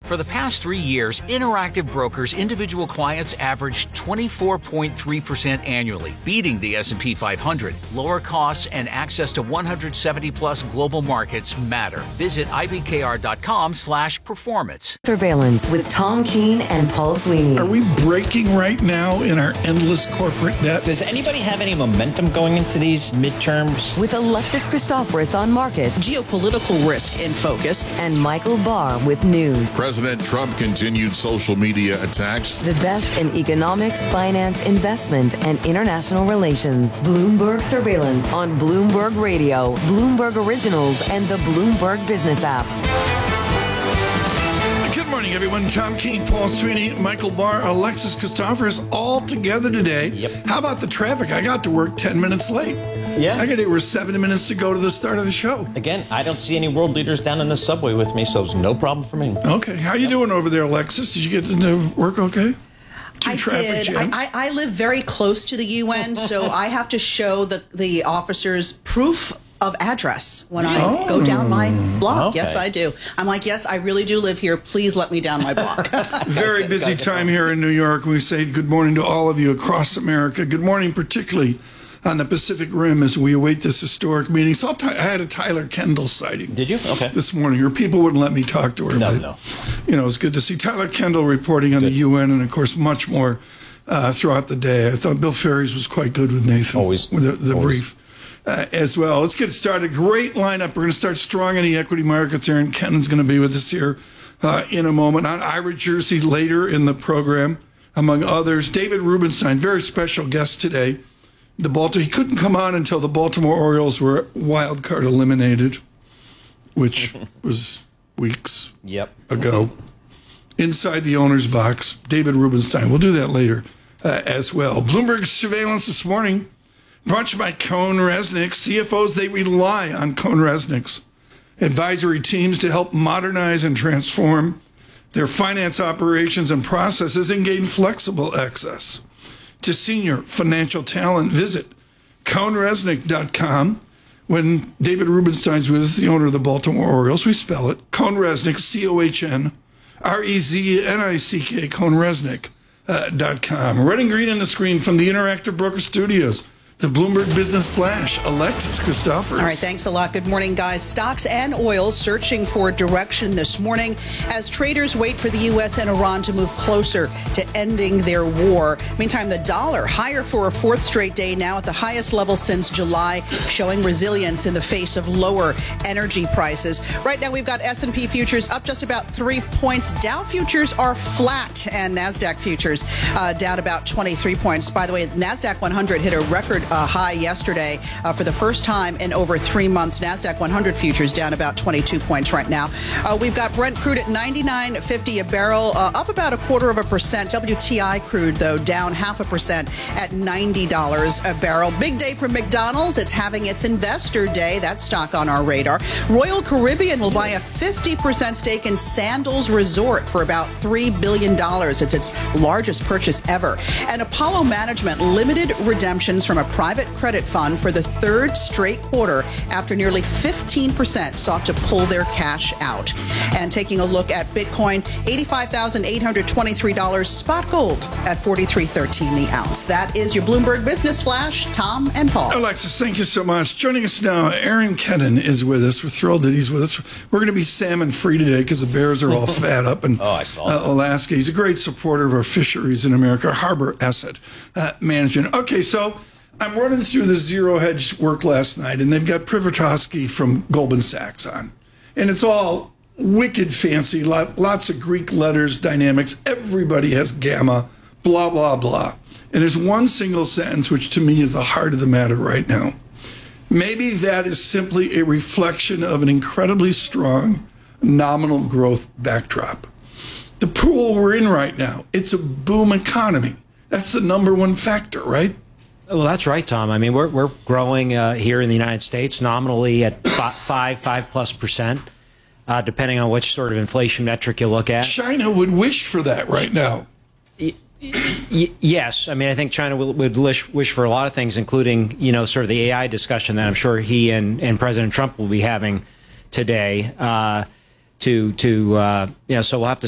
For the past 3 years, Interactive Brokers individual clients averaged 24.3% annually, beating the S&P 500. Lower costs and access to 170-plus global markets matter. Visit ibkr.com/performance. Surveillance with Tom Keene and Paul Sweeney. Are we breaking right now in our endless corporate debt? Does anybody have any momentum going into these midterms? With Alexis Christoforous on markets. Geopolitical risk in focus. And Michael Barr with news. President Trump continued social media attacks. The best in economics, finance, investment, and international relations. Bloomberg Surveillance on Bloomberg Radio, Bloomberg Originals, and the Bloomberg Business app. Good morning, everyone. Tom Keene, Paul Sweeney, Michael Barr, Alexis Christoforous, all together today. Yep. How about the traffic? I got to work 10 minutes late. Yeah. I got here with 7 minutes to go to the start of the show. Again, I don't see any world leaders down in the subway with me, so it's no problem for me. Okay. How you doing over there, Alexis? Did you get to work okay? I did. Jams? I live very close to the UN, so I have to show the officers proof of address when I go down my block. Okay. Yes, I do. I'm like, yes, I really do live here. Please let me down my block. Very busy time here in New York. We say good morning to all of you across America. Good morning, particularly on the Pacific Rim as we await this historic meeting. So I had a Tyler Kendall sighting. Did you? Okay. This morning. Her people wouldn't let me talk to her. No. You know, it's good to see Tyler Kendall reporting on the UN and, of course, much more throughout the day. I thought Bill Ferries was quite good with Nathan. Always. With the brief as well. Let's get started. Great lineup. We're going to start strong in the equity markets. Aaron Kennan's going to be with us here in a moment. On Ira Jersey later in the program, among others. David Rubenstein, very special guest today. He couldn't come on until the Baltimore Orioles were wild card eliminated, which was weeks ago. Inside the owner's box, David Rubenstein. We'll do that later as well. Bloomberg Surveillance this morning, brought to you by CohnReznick. CFOs, they rely on CohnReznick's advisory teams to help modernize and transform their finance operations and processes and gain flexible access to senior financial talent. Visit CohnReznick.com. When David Rubenstein's with us, the owner of the Baltimore Orioles, we spell it CohnReznick, CohnReznick, CohnReznick.com. Red and green on the screen from the Interactive Broker Studios. The Bloomberg Business Flash, Alexis Christoforous. All right, thanks a lot. Good morning, guys. Stocks and oil searching for direction this morning as traders wait for the U.S. and Iran to move closer to ending their war. Meantime, the dollar higher for a fourth straight day, now at the highest level since July, showing resilience in the face of lower energy prices. Right now, we've got S&P futures up just about 3 points. Dow futures are flat, and NASDAQ futures down about 23 points. By the way, NASDAQ 100 hit a record high yesterday for the first time in over 3 months. NASDAQ 100 futures down about 22 points right now. We've got Brent crude at $99.50 a barrel, up about 0.25%. WTI crude, though, down 0.5% at $90 a barrel. Big day for McDonald's. It's having its investor day. That stock on our radar. Royal Caribbean will buy a 50% stake in Sandals Resort for about $3 billion. It's its largest purchase ever. And Apollo Management limited redemptions from a private credit fund for the third straight quarter after nearly 15% sought to pull their cash out. And taking a look at Bitcoin, $85,823, spot gold at $43.13 the ounce. That is your Bloomberg Business Flash. Tom and Paul. Alexis, thank you so much. Joining us now, Aaron Kennan is with us. We're thrilled that he's with us. We're going to be salmon free today because the bears are all fat up in Alaska. He's a great supporter of our fisheries in America, Harbor Asset Management. Okay, so I'm running through the Zero Hedge work last night, and they've got Privotowsky from Goldman Sachs on. And it's all wicked fancy, lots of Greek letters, dynamics. Everybody has gamma, blah, blah, blah. And there's one single sentence, which to me is the heart of the matter right now. Maybe that is simply a reflection of an incredibly strong nominal growth backdrop. The pool we're in right now, it's a boom economy. That's the number one factor, right? Well, that's right, Tom. I mean, we're growing here in the United States nominally at 5+%, depending on which sort of inflation metric you look at. China would wish for that right now. Yes. I mean, I think China would wish for a lot of things, including, sort of the AI discussion that I'm sure he and President Trump will be having today. So we'll have to